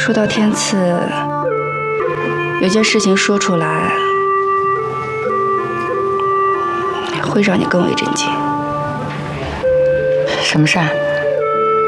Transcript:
说到天赐，有件事情说出来，会让你更为震惊。 什么事儿？